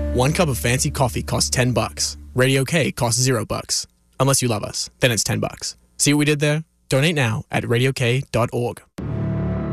One cup of fancy coffee costs $10. Radio K costs $0. Unless you love us, then it's $10. See what we did there? Donate now at radiok.org.